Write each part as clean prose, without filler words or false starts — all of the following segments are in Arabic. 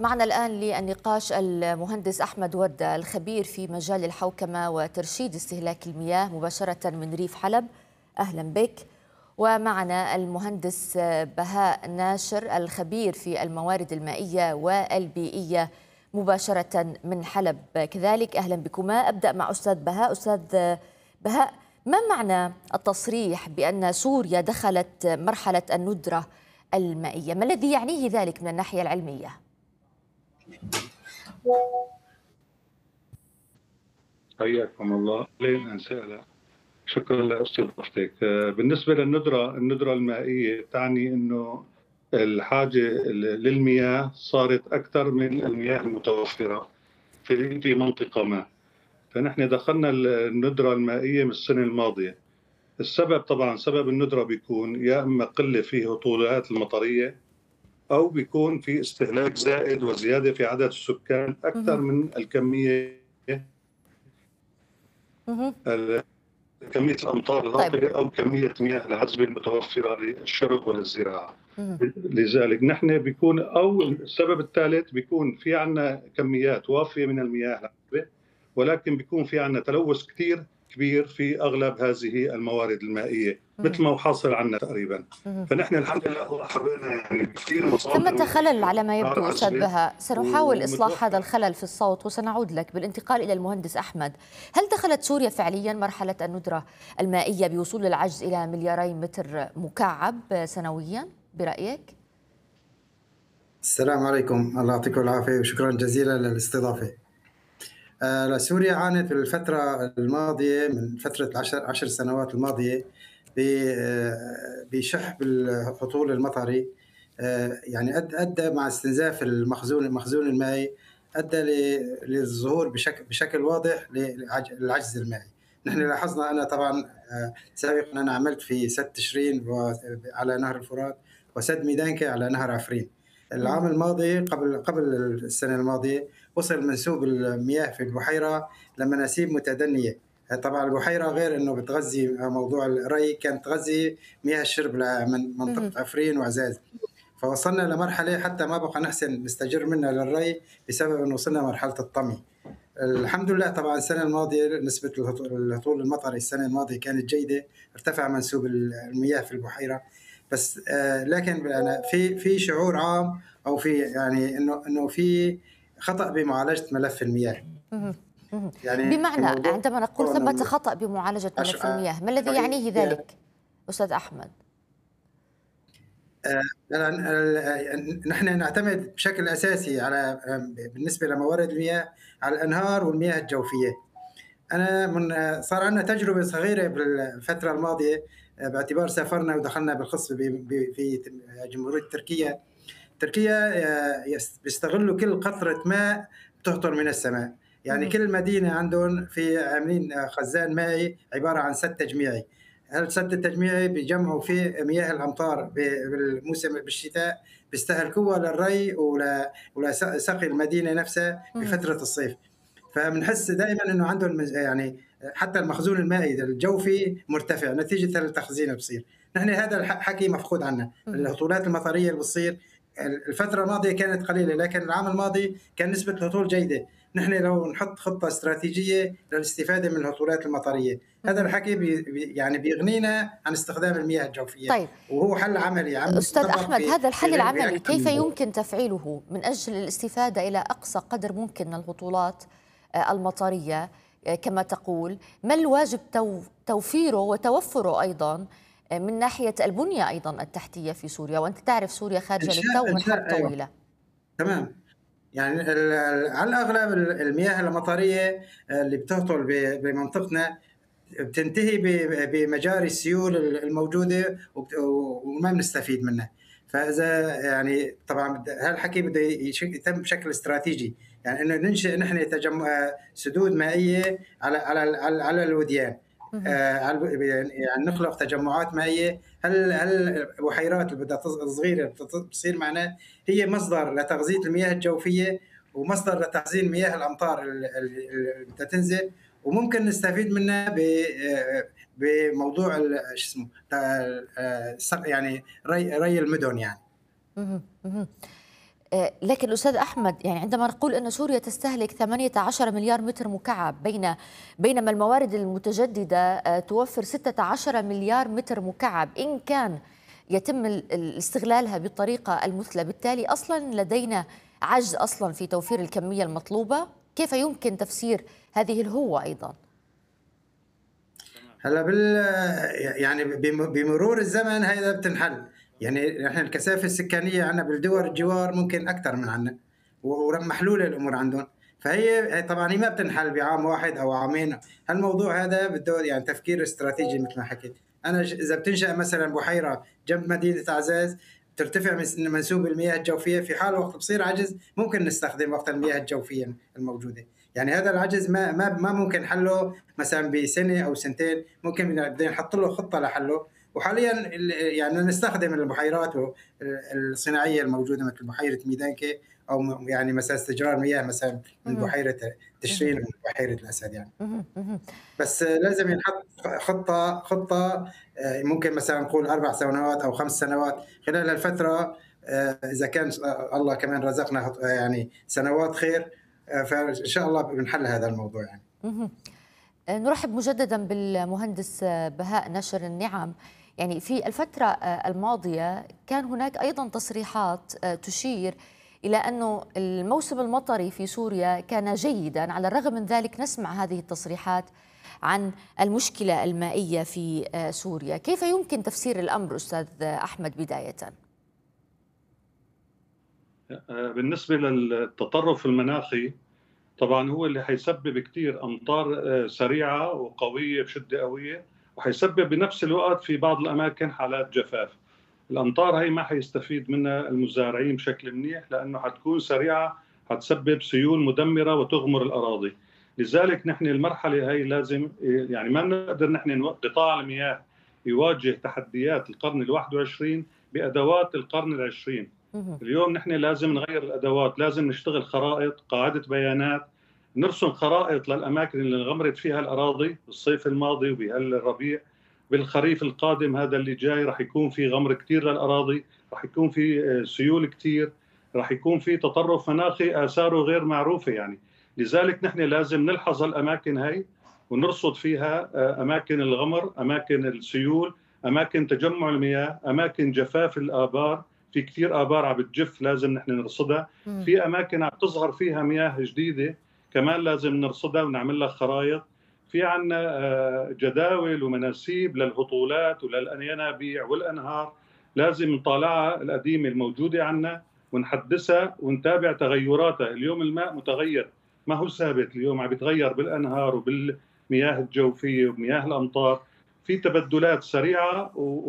معنا الآن للنقاش المهندس أحمد وردة الخبير في مجال الحوكمة وترشيد استهلاك المياه مباشرة من ريف حلب. أهلا بك. ومعنا المهندس بهاء ناشر الخبير في الموارد المائية والبيئية مباشرة من حلب كذلك. أهلا بكما. أبدأ مع أستاذ بهاء. أستاذ بهاء، ما معنى التصريح بأن سوريا دخلت مرحلة الندرة المائية؟ ما الذي يعنيه ذلك من الناحية العلمية؟ حياكم الله. لين أنسأل. شكرا لاستضافتك. بالنسبة الندرة المائية تعني أنه الحاجة للمياه صارت أكثر من المياه المتوفرة في منطقة ما. فنحن دخلنا الندرة المائية من السنة الماضية. السبب طبعا سبب الندرة بيكون يا إما قلة في هطولات المطرية، أو بيكون في استهلاك زائد وزيادة في عدد السكان أكثر من الكمية، كمية الأمطار الهاطلة أو كمية مياه العذبة المتوفرة للشرب وللزراعة. لذلك نحن بيكون، أو السبب الثالث بيكون في عنا كميات وافية من المياه العذبة، ولكن بيكون في عنا تلوث كبير في أغلب هذه الموارد المائية، مثل ما حاصل عنا تقريبا. فنحن الحمد لله حبينا يعني كثير مصادر. ثمة خلل على ما يبدو أستاذ بهاء. سنحاول إصلاح هذا الخلل في الصوت وسنعود لك. بالانتقال إلى المهندس أحمد، هل دخلت سوريا فعليا مرحلة الندرة المائية بوصول العجز إلى 2 متر مكعب سنويا برأيك؟ السلام عليكم، الله يعطيكم العافية وشكرا جزيلا للاستضافة. سوريا عانت في الفترة الماضية، من فترة 10 سنوات الماضية، بشح بالهطول المطري. يعني أدى مع استنزاف المخزون المائي، أدى للظهور بشكل واضح للعجز المائي. نحن لاحظنا، أنا طبعا سابقا أنا عملت في سد تشرين على نهر الفرات وسد ميدانكة على نهر عفرين. العام الماضي قبل السنة الماضية وصل منسوب المياه في البحيرة لمناسيب متدنية. طبعا البحيرة غير أنه بتغذي موضوع الري، كانت تغذي مياه الشرب من منطقة عفرين وعزاز. فوصلنا لمرحلة حتى ما بقى نحسن نستجر منها للري بسبب أنه وصلنا مرحلة الطمي. الحمد لله. طبعا السنة الماضية نسبة الهطول المطري السنة الماضية كانت جيدة، ارتفع منسوب المياه في البحيرة. بس لكن أنا في شعور عام، أو في يعني إنه في خطأ بمعالجة ملف المياه. يعني بمعنى عندما نقول ثبت خطأ بمعالجة ملف المياه، ما الذي يعنيه ذلك أستاذ أحمد؟ نحن نعتمد بشكل أساسي على، بالنسبة لموارد المياه، على الأنهار والمياه الجوفية. أنا صار عندنا تجربة صغيرة بالفترة الماضية، باعتبار سافرنا ودخلنا بالخص في جمهورية تركيا بيستغلوا كل قطرة ماء بتهطل من السماء. يعني كل مدينة عندهم عاملين خزان مائي عبارة عن سد تجميعي. السد التجميعي بيجمعوا فيه مياه الأمطار بالموسم بالشتاء، بيستهلكوها للري ولسقي المدينة نفسها بفترة الصيف. فبنحس دائما انه عندهم يعني حتى المخزون المائي الجوفي مرتفع نتيجه التخزين اللي بصير. نحن هذا الحكي مفقود عنا. الهطولات المطريه اللي بتصير الفتره الماضيه كانت قليله، لكن العام الماضي كان نسبه الهطول جيده. نحن لو نحط خطه استراتيجيه للاستفاده من الهطولات المطريه، هذا الحكي يعني بيغنينا عن استخدام المياه الجوفيه. طيب. وهو حل عملي. استاذ احمد، هذا الحل العملي كيف يمكن تفعيله من اجل الاستفاده الى اقصى قدر ممكن من الهطولات المطرية كما تقول؟ ما الواجب توفيره وتوفره أيضا من ناحية البنية أيضا التحتية في سوريا؟ وأنت تعرف سوريا خارجة للتو من حرب طويلة. تمام. يعني على الأغلب المياه المطرية اللي بتهطل بمنطقتنا بتنتهي بمجاري السيول الموجودة وما بنستفيد منها. فإذا يعني طبعا هالحكي بده يتم بشكل استراتيجي، يعني إنه ننشئ نحن سدود مائية على الوديان، يعني نخلق تجمعات مائية. هل البحيرات اللي بدها صغيرة بتصير معنا هي مصدر لتغذية المياه الجوفية ومصدر لتخزين مياه الأمطار اللي بدها تنزل، وممكن نستفيد منها بموضوع شو اسمه يعني ري المدن يعني. لكن أستاذ أحمد، يعني عندما نقول أن سوريا تستهلك 18 مليار متر مكعب بينما الموارد المتجددة توفر 16 مليار متر مكعب، إن كان يتم استغلالها بالطريقة المثلى، بالتالي أصلا لدينا عجز أصلا في توفير الكمية المطلوبة. كيف يمكن تفسير هذه الهوة أيضا؟ هلا يعني بمرور الزمن هذا بتنحل. يعني نحن الكثافه السكانيه عندنا بالدول الجوار ممكن اكثر من عندنا، ومحلوله الامور عندهم. فهي طبعا هي ما بتنحل بعام واحد او عامين. هالموضوع هذا بده يعني تفكير استراتيجي مثل ما حكيت انا. اذا بتنشا مثلا بحيره جنب مدينه عزاز، ترتفع من منسوب المياه الجوفيه، في حال وقت بصير عجز ممكن نستخدم وقت المياه الجوفيه الموجوده. يعني هذا العجز ما ممكن حله مثلا بسنه او سنتين، ممكن بدنا نحط له خطه لحله. وحاليا يعني نستخدم البحيرات الصناعيه الموجوده مثل بحيره ميدانكي، او يعني مثلا استجرار مياه مثلا من بحيره تشرين ومن بحيره الاسد يعني. بس لازم ينحط خطه ممكن مثلا نقول 4 سنوات او 5 سنوات. خلال هالفتره اذا كان الله كمان رزقنا يعني سنوات خير، فان شاء الله بنحل هذا الموضوع يعني. نرحب مجددا بالمهندس بهاء نشر النعم. يعني في الفترة الماضية كان هناك أيضا تصريحات تشير إلى أنه الموسم المطري في سوريا كان جيدا، على الرغم من ذلك نسمع هذه التصريحات عن المشكلة المائية في سوريا. كيف يمكن تفسير الأمر أستاذ أحمد بداية؟ بالنسبة للتطرف المناخي، طبعا هو اللي حيسبب كثير أمطار سريعة وقوية بشدة قوية، وحيسبب بنفس الوقت في بعض الأماكن حالات جفاف. الأمطار هي ما حيستفيد منها المزارعين بشكل منيح، لأنه حتكون سريعة، حتسبب سيول مدمرة وتغمر الأراضي. لذلك نحن المرحلة هي لازم يعني ما نقدر نحن قطاع المياه يواجه تحديات القرن ال21 بأدوات القرن ال20. اليوم نحن لازم نغير الأدوات، لازم نشتغل خرائط، قاعدة بيانات، نرسم خرائط للأماكن اللي انغمرت فيها الأراضي بالصيف الماضي وبهالربيع. بالخريف القادم هذا اللي جاي رح يكون في غمر كتير للأراضي، رح يكون في سيول كتير، رح يكون في تطرف مناخي آثاره غير معروفة يعني. لذلك نحن لازم نلحظ الأماكن هاي ونرصد فيها أماكن الغمر، أماكن السيول، أماكن تجمع المياه، أماكن جفاف الآبار. في كثير آبار عم بتجف لازم نحن نرصدها. في أماكن عم تظهر فيها مياه جديدة كمان لازم نرصدها ونعمل لها خرائط. في عنا جداول ومناسيب للهطولات وللينابيع والأنهار، لازم نطالعها القديمة الموجودة عنا ونحدثها ونتابع تغيراتها. اليوم الماء متغير، ما هو ثابت، اليوم عم بيتغير بالأنهار وبالمياه الجوفية وبمياه الأمطار. في تبدلات سريعة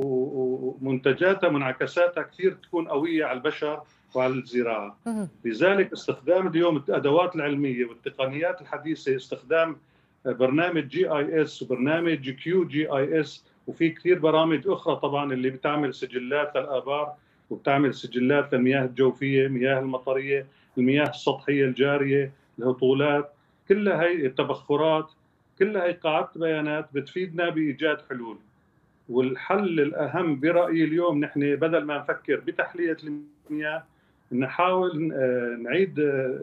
ومنتجاتها منعكساتها كثير تكون قوية على البشر وعلى الزراعة. لذلك استخدام اليوم الأدوات العلمية والتقنيات الحديثة، استخدام برنامج GIS وبرنامج QGIS، وفي كثير برامج أخرى طبعا اللي بتعمل سجلات للآبار وبتعمل سجلات للمياه الجوفية، المياه المطرية، المياه السطحية الجارية، الهطولات، كلها هي التبخرات، كلها هي قاعدة بيانات بتفيدنا بإيجاد حلول. والحل الأهم برأيي اليوم نحن بدل ما نفكر بتحلية المياه، نحاول نعيد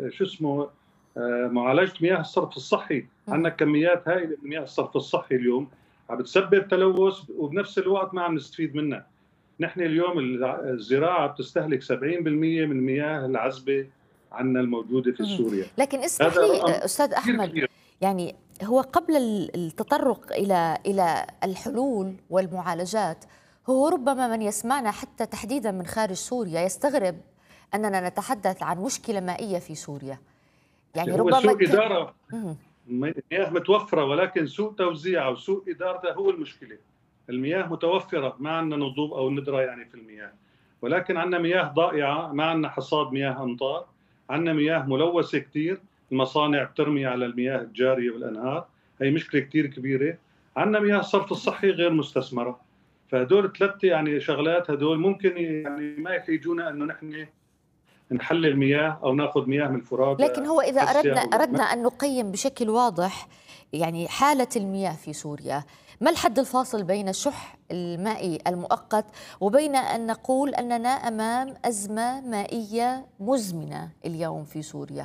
معالجة مياه الصرف الصحي. عندنا كميات هائلة من مياه الصرف الصحي اليوم عم بتسبب تلوث وبنفس الوقت ما عم نستفيد منها. نحن اليوم الزراعة بتستهلك 70% من المياه العذبة عندنا الموجودة في سوريا. لكن اسمح لي أستاذ أحمد، يعني هو قبل التطرق إلى الحلول والمعالجات، هو ربما من يسمعنا حتى تحديدا من خارج سوريا يستغرب أننا نتحدث عن مشكلة مائية في سوريا. يعني هو ربما سوء إدارة، المياه متوفرة ولكن سوء توزيعها وسوء إدارتها هو المشكلة. المياه متوفرة، ما عندنا نضوب أو ندرة يعني في المياه، ولكن عندنا مياه ضائعة، ما عندنا حصاد مياه أمطار، عندنا مياه ملوثة كتير، المصانع بترمي على المياه الجارية والأنهار، هي مشكلة كتير كبيرة. عندنا مياه الصرف الصحي غير مستثمرة. فهدول 3 يعني شغلات هدول ممكن يعني ما يحيجونا أنه نحن نحلل مياه او ناخذ مياه من الفرات. لكن هو إذا أردنا أن نقيم بشكل واضح يعني حالة المياه في سوريا، ما الحد الفاصل بين الشح المائي المؤقت وبين أن نقول أننا أمام أزمة مائية مزمنة اليوم في سوريا؟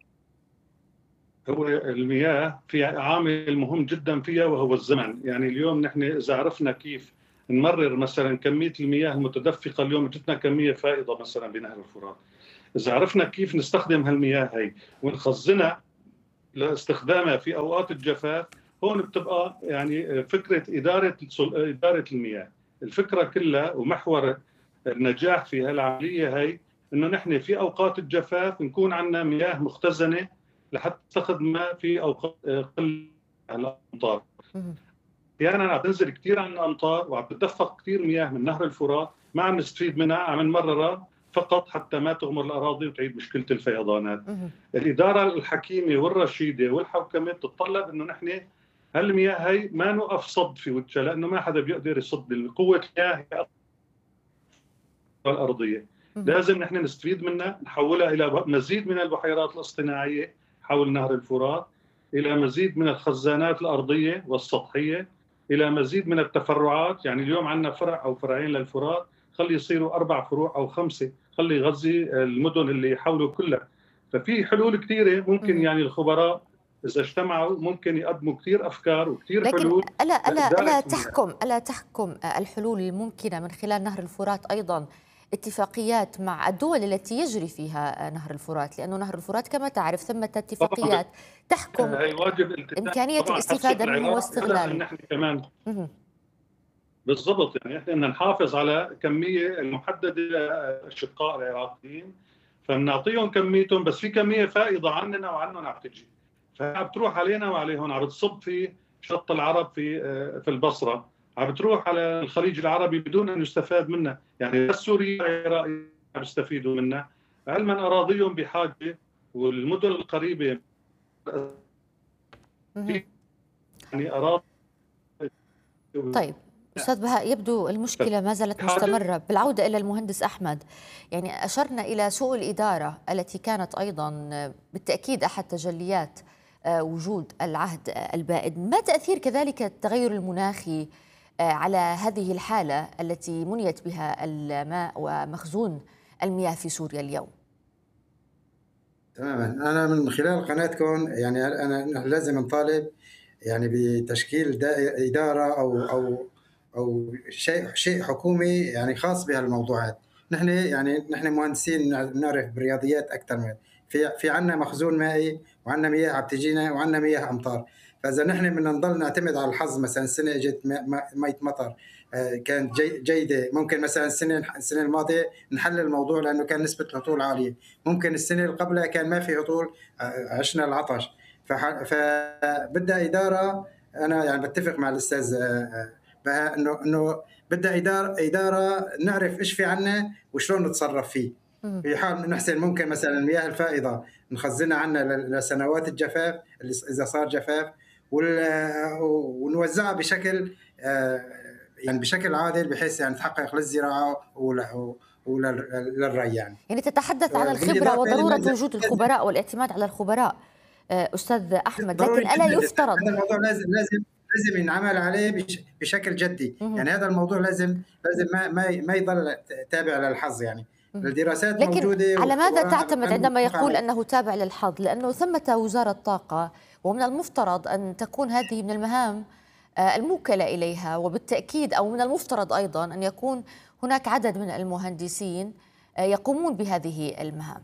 هو المياه في عامل مهم جدا فيها وهو الزمن. يعني اليوم نحن إذا عرفنا كيف نمرر مثلا كمية المياه المتدفقة، اليوم جتنا كمية فائضة مثلا بنهر الفرات، إذا عرفنا كيف نستخدم هالمياه هي ونخزنها لاستخدامها في أوقات الجفاف، هون بتبقى يعني فكرة إدارة المياه. الفكرة كلها ومحور النجاح في هالعملية هي إنه نحن في أوقات الجفاف نكون عندنا مياه مختزنة لحتى نستخدمها في أوقات قل الأمطار. أحيانا عم تنزل كثير عن الأمطار وعم تتدفق كثير مياه من نهر الفرات، ما عم نستفيد منها، عم نمررها فقط حتى ما تغمر الأراضي وتعيد مشكلة الفيضانات. الإدارة الحكيمة والرشيدة والحوكمة بتتطلب إنه نحن هالمياه هي ما نوقف صد في وجهها، لأنه ما حدا بيقدر يصد. قوة المياه الأرضية لازم نحن نستفيد منها، نحولها إلى مزيد من البحيرات الاصطناعية حول نهر الفرات، إلى مزيد من الخزانات الأرضية والسطحية، إلى مزيد من التفرعات. يعني اليوم عندنا فرع أو فرعين للفرات، خلي يصيروا 4 فروع أو 5، خلي يغذي المدن اللي حوله كلها. ففي حلول كثيرة ممكن يعني الخبراء إذا اجتمعوا ممكن يقدموا كثير أفكار وكثير حلول. لكن ألا تحكم الحلول الممكنة من خلال نهر الفرات أيضا اتفاقيات مع الدول التي يجري فيها نهر الفرات؟ لأنه نهر الفرات كما تعرف ثمة اتفاقيات تحكم إمكانية الاستفادة منه واستغلاله. نحن كمان بالضبط، يعني احنا بدنا نحافظ على كمية المحددة للأشقاء العراقيين، فبنعطيهم كميتهم، بس في كمية فائضة عننا وعنهم عم تجي، فبتروح علينا وعليهم، عم بتصب في شط العرب في البصرة، عم بتروح على الخليج العربي بدون أن يستفاد منها. يعني السوريين والعراقيين عم يستفيدوا منها، علما أراضيهم بحاجة والمدن القريبة يعني أراضي. طيب أستاذ بهاء، يبدو المشكلة ما زالت مستمرة. بالعودة إلى المهندس أحمد، يعني أشرنا إلى سوء الإدارة التي كانت أيضا بالتأكيد أحد تجليات وجود العهد البائد. ما تأثير كذلك التغير المناخي على هذه الحالة التي منيت بها الماء ومخزون المياه في سوريا اليوم؟ تماما. أنا من خلال قناتكم يعني أنا لازم نطالب يعني بتشكيل إدارة أو شيء حكومي يعني خاص بهالموضوعات. نحن مهندسين نعرف برياضيات أكثر من في عنا مخزون مائي وعنا مياه عم تجينا وعنا مياه أمطار. فإذا نحن بدنا نضل نعتمد على الحظ، مثلا السنة اجت مية مطر كانت جيدة، ممكن مثلا السنة الماضية نحل الموضوع لأنه كان نسبة الهطول عالية، ممكن السنة اللي قبلها كان ما في هطول عشنا العطش. فبدها إدارة. أنا يعني بتفق مع الأستاذ بهاء إنه بدها إدارة نعرف إيش في عنا وشلون نتصرف فيه. في حال نحسن ممكن مثلا المياه الفائضة نخزنها عنا لسنوات الجفاف إذا صار جفاف، ونوزعها بشكل يعني بشكل عادل بحيث يعني تحقق للزراعة وللري. يعني تتحدث عن الخبرة وضرورة وجود الخبراء والاعتماد على الخبراء أستاذ أحمد، لكن ألا يفترض هذا الموضوع لازم ينعمل عليه بشكل جدي. يعني هذا الموضوع لازم ما يضل تابع للحظ. يعني الدراسات لكن موجودة. على ماذا تعتمد عندما يقول أنه تابع للحظ؟ لأنه ثمة وزارة الطاقة، ومن المفترض أن تكون هذه من المهام الموكلة إليها، وبالتأكيد أو من المفترض أيضا أن يكون هناك عدد من المهندسين يقومون بهذه المهام.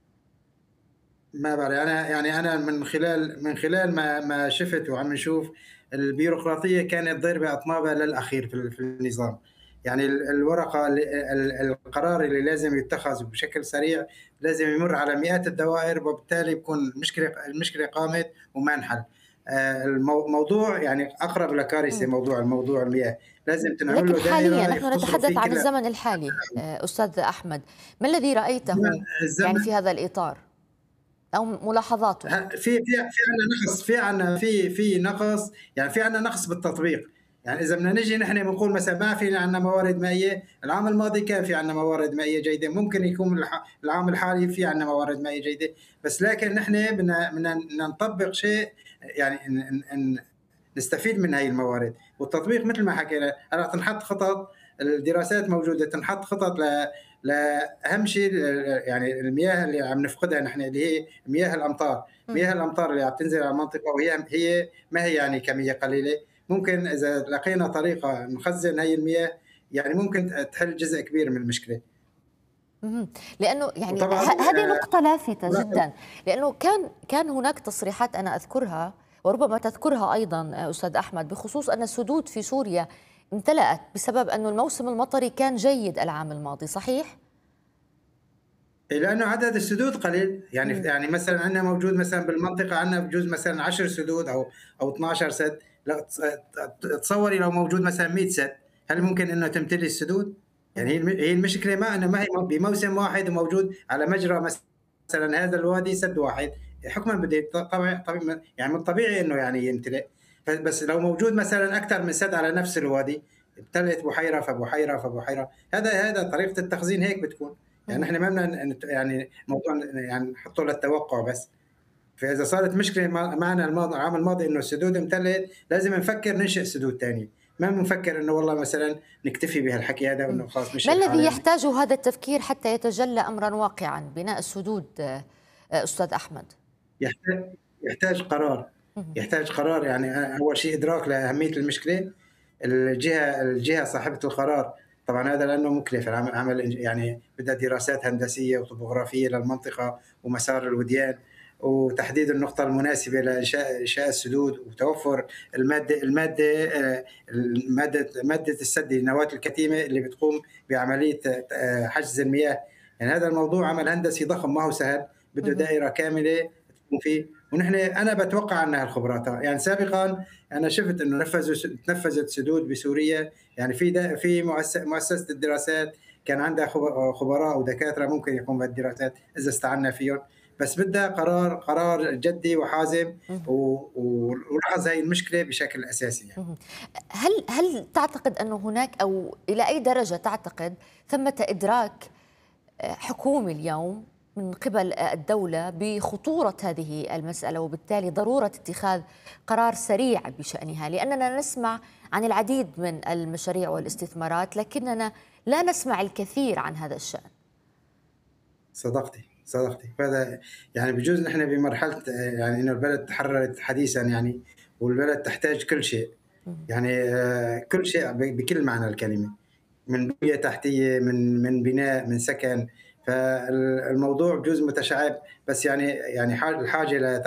ما بعرف أنا من خلال ما شفت وعم نشوف البيروقراطية كانت ضاربة أطنابها للأخير في النظام. يعني الورقة القرار اللي لازم يتخذ بشكل سريع لازم يمر على مئات الدوائر، وبالتالي بكون المشكلة قامت وما انحل. الموضوع يعني أقرب لكارثة. موضوع المياه لازم تنعمل له دائرة. لكن حاليا نحن نتحدث عن الزمن الحالي أستاذ أحمد، ما الذي رأيته يعني في هذا الإطار أو ملاحظاته؟ في عندنا نقص، في عندنا نقص، يعني في عندنا نقص بالتطبيق. يعني اذا بدنا نجي نحن بنقول مثلا ما في عندنا موارد مائيه، العام الماضي كان في عندنا موارد مائيه جيده، ممكن يكون العام الحالي في عندنا موارد مائيه جيده، بس لكن نحن بدنا نطبق شيء يعني نستفيد من هاي الموارد. والتطبيق مثل ما حكينا هلا تنحط خطط، الدراسات موجوده، تنحط خطط لاهم شيء يعني المياه اللي عم نفقدها نحن اللي هي مياه الامطار، مياه الامطار اللي عم تنزل على المنطقه، وهي ما هي يعني كميه قليله. ممكن اذا لقينا طريقه نخزن هي المياه يعني ممكن تحل جزء كبير من المشكله. لانه يعني وطبعا هذه نقطه لافته جدا، لانه كان هناك تصريحات انا اذكرها وربما تذكرها ايضا استاذ احمد بخصوص ان السدود في سوريا امتلأت بسبب انه الموسم المطري كان جيد العام الماضي، صحيح؟ لانه عدد السدود قليل، يعني مثلا عندنا موجود مثلا بالمنطقه عندنا بجوز مثلا 10 سدود او 12 سد. لا تصوري لو موجود مثلا 100 سد، هل ممكن انه تمتلي السدود؟ يعني هي المشكله ما هي بموسم واحد وموجود على مجرى مثلا هذا الوادي سد واحد، حكما بده طبعا يعني من الطبيعي انه يعني يمتلئ. بس لو موجود مثلا اكثر من سد على نفس الوادي، امتلئت بحيره فبحيره فبحيره، هذا طريقه التخزين هيك بتكون. يعني احنا ما بدنا يعني موضوع يعني نحطه للتوقع بس. فاذا صارت مشكله معنا العام الماضي انه السدود امتلت، لازم نفكر ننشئ سدود ثانيه، ما بنفكر انه والله مثلا نكتفي بهالحكي هذا وانه خلاص ما نشئ الذي حاليا. يحتاجه هذا التفكير حتى يتجلى امرا واقعا بناء السدود استاذ احمد؟ يحتاج قرار، يحتاج قرار. يعني اول شيء ادراك لاهميه المشكله، الجهه صاحبه القرار. طبعا هذا لانه مكلف العمل، يعني بدها دراسات هندسيه وطبوغرافيه للمنطقه ومسار الوديان وتحديد النقطه المناسبه لانشاء السدود وتوفر ماده السد، النواه الكتيمه اللي بتقوم بعمليه حجز المياه. يعني هذا الموضوع عمل هندسي ضخم، ما هو سهل، بده دائره كامله تقوم فيه. ونحن انا بتوقع انها الخبرات، يعني سابقا انا شفت انه تنفذت سدود بسوريا، يعني في مؤسسه الدراسات كان عندها خبراء ودكاتره ممكن يقوم بالدراسات اذا استعنا فيهم، بس بدها قرار جدي وحازم ولحظ هاي المشكله بشكل اساسي. يعني هل تعتقد انه هناك، او الى اي درجه تعتقد ثمه ادراك حكومي اليوم من قبل الدولة بخطورة هذه المسألة، وبالتالي ضرورة اتخاذ قرار سريع بشأنها؟ لأننا نسمع عن العديد من المشاريع والاستثمارات لكننا لا نسمع الكثير عن هذا الشأن. صدقتي. هذا يعني بجوز نحن بمرحلة يعني إنه البلد تحررت حديثا، يعني والبلد تحتاج كل شيء، يعني كل شيء بكل معنى الكلمة، من بنية تحتية، من بناء، من سكن. فالموضوع بجوز متشعب، بس يعني الحاجة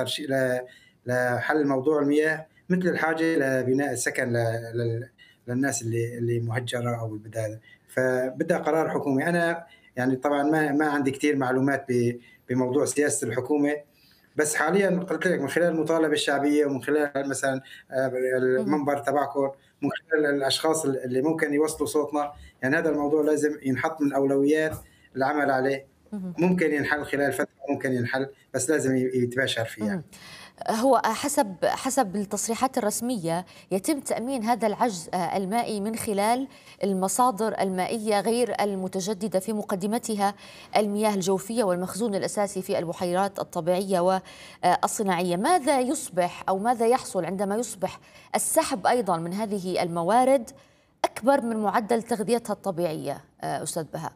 لحل موضوع المياه مثل الحاجة لبناء السكن للناس اللي مهجرة أو البداية، فبدأ قرار حكومي. أنا يعني طبعا ما عندي كثير معلومات بموضوع سياسة الحكومة، بس حاليا قلت لك من خلال المطالبة الشعبية ومن خلال مثلا المنبر تبعكم، من خلال الأشخاص اللي ممكن يوصلوا صوتنا، يعني هذا الموضوع لازم ينحط من أولويات العمل عليه. ممكن ينحل خلال فترة، ممكن ينحل، بس لازم يتباشر فيه. يعني هو حسب التصريحات الرسمية يتم تأمين هذا العجز المائي من خلال المصادر المائية غير المتجددة، في مقدمتها المياه الجوفية والمخزون الأساسي في البحيرات الطبيعية والصناعية. ماذا يصبح أو ماذا يحصل عندما يصبح السحب أيضا من هذه الموارد أكبر من معدل تغذيتها الطبيعية أستاذ بهاء؟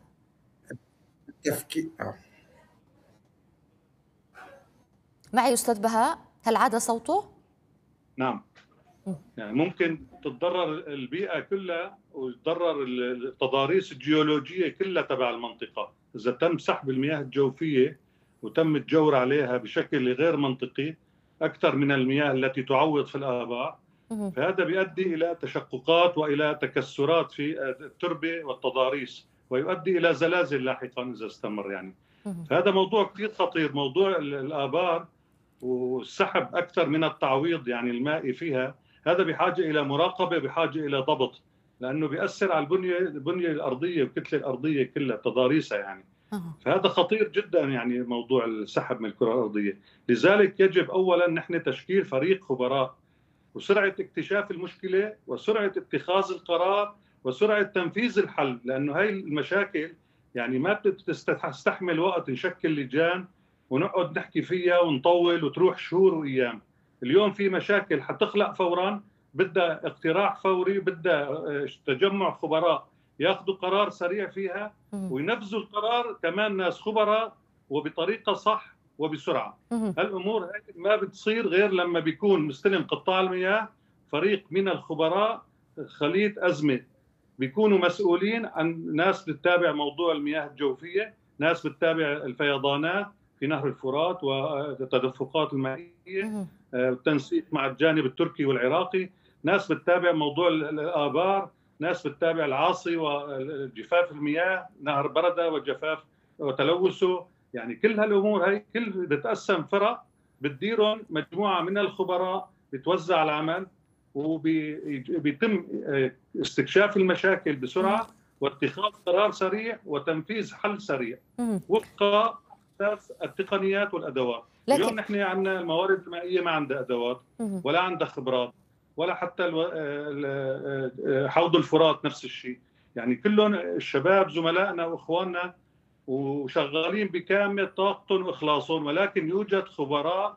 معي أستاذ بهاء، هل عاد صوته؟ نعم. يعني ممكن تتضرر البيئة كلها وتضرر التضاريس الجيولوجية كلها تبع المنطقة إذا تم سحب المياه الجوفية وتم الجور عليها بشكل غير منطقي أكثر من المياه التي تعوض في الآبار. فهذا بيؤدي إلى تشققات وإلى تكسرات في التربة والتضاريس، ويؤدي إلى زلازل لاحقا إذا استمر. يعني فهذا موضوع كثير خطير، موضوع الآبار والسحب أكثر من التعويض يعني المائي فيها. هذا بحاجة إلى مراقبة، بحاجة إلى ضبط، لأنه بيأثر على البنية الأرضية والكتلة الأرضية كلها تضاريسها. يعني فهذا خطير جدا، يعني موضوع السحب من الكرة الأرضية. لذلك يجب أولا نحن تشكيل فريق خبراء وسرعة اكتشاف المشكلة وسرعة اتخاذ القرار وسرعة تنفيذ الحل، لأنه هاي المشاكل يعني ما بتستحمل وقت نشكل لجان ونقعد نحكي فيها ونطول وتروح شهور وأيام. اليوم في مشاكل حتخلق فورا، بدها اقتراح فوري، بدها تجمع خبراء ياخذوا قرار سريع فيها وينفذوا القرار كمان ناس خبراء وبطريقة صح وبسرعة. هالأمور هاي ما بتصير غير لما بيكون مستلم قطاع المياه فريق من الخبراء خليط أزمة، بيكونوا مسؤولين عن ناس بتتابع موضوع المياه الجوفية، ناس بتتابع الفيضانات في نهر الفرات والتدفقات المائية، التنسيق مع الجانب التركي والعراقي، ناس بتتابع موضوع الآبار، ناس بتتابع العاصي وجفاف المياه، نهر بردة وجفاف وتلوثه. يعني كل هالأمور هاي كل بتقسم فرق بتديرهم مجموعة من الخبراء، بتوزع العمل وبيتم استكشاف المشاكل بسرعة واتخاذ قرار سريع وتنفيذ حل سريع وفق أساس التقنيات والأدوات. اليوم نحن عندنا الموارد المائية ما عندها أدوات ولا عندها خبرات، ولا حتى حوض الفرات نفس الشيء. يعني كلهم الشباب زملائنا وإخواننا وشغالين بكامل طاقتهم وإخلاصهم، ولكن يوجد خبراء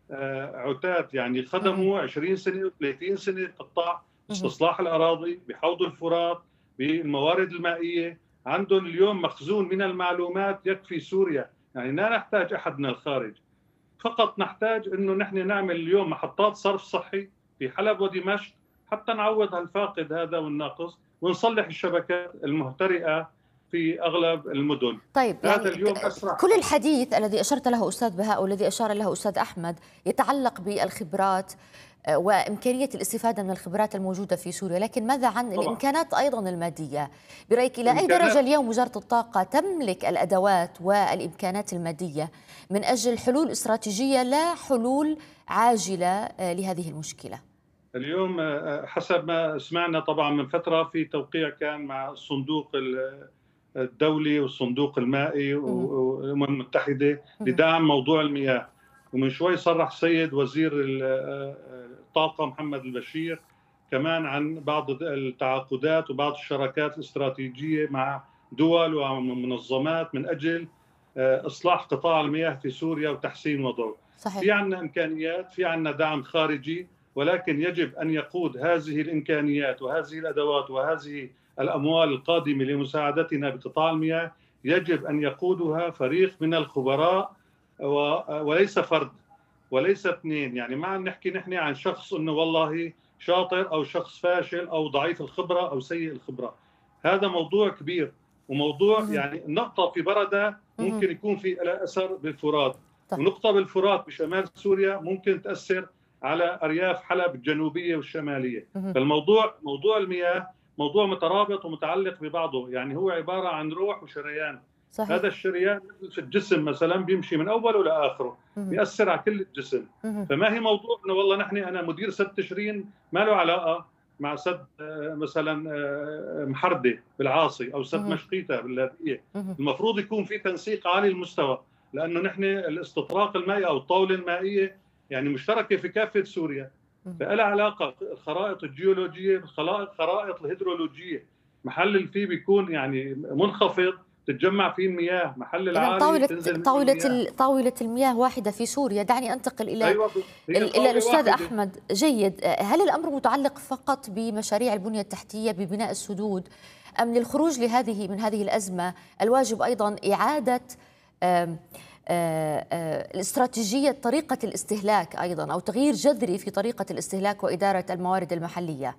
عتاد يعني خدموا 20 سنة و30 سنة قطاع استصلاح الأراضي بحوض الفرات بالموارد المائية، عندهم اليوم مخزون من المعلومات يكفي سوريا. يعني لا نحتاج أحد من الخارج، فقط نحتاج أنه نحن نعمل اليوم محطات صرف صحي في حلب ودمشق حتى نعوض الفاقد هذا والناقص ونصلح الشبكات المهترئة في أغلب المدن. طيب هذا اليوم أسرع. كل الحديث الذي أشرت له أستاذ بهاء والذي أشار له أستاذ أحمد يتعلق بالخبرات وإمكانية الاستفادة من الخبرات الموجودة في سوريا، لكن ماذا عن الإمكانات أيضا المادية؟ برأيك إلى أي درجة اليوم وزارة الطاقة تملك الأدوات والإمكانات المادية من أجل حلول استراتيجية لا حلول عاجلة لهذه المشكلة؟ اليوم حسب ما سمعنا طبعا من فترة في توقيع كان مع الصندوق الدولي والصندوق المائي والأمم المتحدة لدعم موضوع المياه، ومن شوي صرح السيد وزير الطاقة محمد البشير كمان عن بعض التعاقدات وبعض الشراكات الاستراتيجية مع دول ومنظمات من أجل إصلاح قطاع المياه في سوريا وتحسين وضعه. صحيح. في عندنا إمكانيات، في عندنا دعم خارجي، ولكن يجب أن يقود هذه الإمكانيات وهذه الأدوات وهذه الأموال القادمة لمساعدتنا بقطاع المياه يجب أن يقودها فريق من الخبراء وليس فرد وليس اثنين. يعني ما نحكي نحن عن شخص انه والله شاطر او شخص فاشل او ضعيف الخبره او سيء الخبره. هذا موضوع كبير وموضوع يعني نقطه في بردة ممكن يكون في لها اثر بالفرات، ونقطه بالفرات بشمال سوريا ممكن تاثر على ارياف حلب الجنوبيه والشماليه. فالموضوع موضوع المياه موضوع مترابط ومتعلق ببعضه، يعني هو عباره عن روح وشريان. صحيح. هذا الشريان في الجسم مثلا بيمشي من اوله لاخره، بيأثر على كل الجسم. فما هي موضوع انه والله انا مدير سد تشرين ما له علاقه مع سد مثلا محردة بالعاصي او سد مشقيتا باللاذقيه. المفروض يكون في تنسيق عالي المستوى، لانه نحن الاستطراق المائي او الطاوله المائيه يعني مشتركه في كافه سوريا، فلها علاقه الخرائط الجيولوجيه بالخرائط الهيدرولوجيه. محل اللي فيه بيكون يعني منخفض تتجمع فيه المياه، محل العالي تنزل طاولة المياه واحدة في سوريا. دعني أنتقل إلى الأستاذ أحمد. جيد. هل الأمر متعلق فقط بمشاريع البنية التحتية ببناء السدود، أم للخروج من هذه الأزمة الواجب أيضا إعادة الاستراتيجية طريقة الاستهلاك أيضا، أو تغيير جذري في طريقة الاستهلاك وإدارة الموارد المحلية؟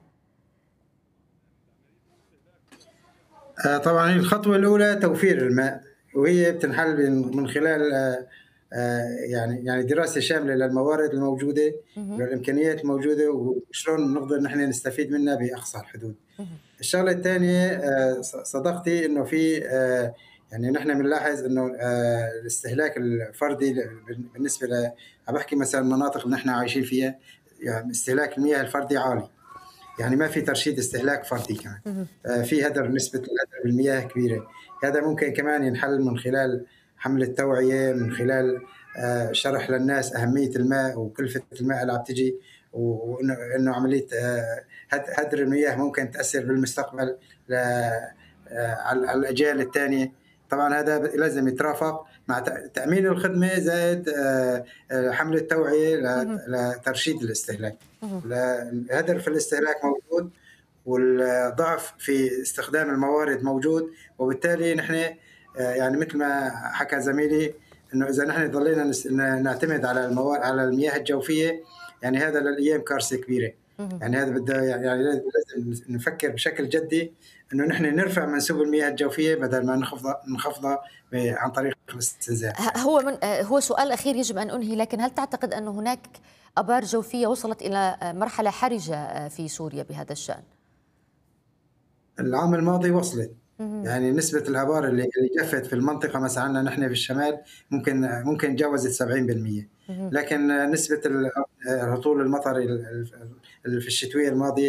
طبعا الخطوة الأولى توفير الماء، وهي بتنحل من خلال يعني دراسة شاملة للموارد الموجودة والإمكانيات الموجودة وشلون نقدر نحن نستفيد منها بأقصى الحدود. الشغلة الثانية صدقتي إنه في يعني نحن بنلاحظ إنه الاستهلاك الفردي بالنسبة عم بحكي مثلا المناطق اللي نحن عايشين فيها، يعني استهلاك المياه الفردي عالي، يعني ما في ترشيد استهلاك فردي كمان، في هدر، نسبة الهدر بالمياه كبيرة. هذا ممكن كمان ينحل من خلال حملة توعية، من خلال شرح للناس أهمية الماء وكلفة الماء اللي عم تجي وانه عمليه هدر المياه ممكن تاثر بالمستقبل على الاجيال الثانيه. طبعا هذا لازم يترافق مع تامين الخدمه زائد حمله توعيه لترشيد الاستهلاك. الهدر في الاستهلاك موجود، والضعف في استخدام الموارد موجود، وبالتالي نحن يعني مثل ما حكى زميلي انه اذا نحن ضلينا نعتمد على المياه الجوفيه، يعني هذا للايام كارثه كبيره. يعني هذا بده يعني لازم نفكر بشكل جدي انه نحن نرفع منسوب المياه الجوفيه بدل ما نخفضها عن طريق الاستنزاف. هو سؤال اخير يجب ان انهي، لكن هل تعتقد ان هناك ابار جوفيه وصلت الى مرحله حرجه في سوريا بهذا الشان؟ العام الماضي وصلت، يعني نسبة الآبار اللي جفت في المنطقة مثلا عندنا نحن في الشمال ممكن تجاوزت 70%، لكن نسبة هطول المطر في الشتوية الماضية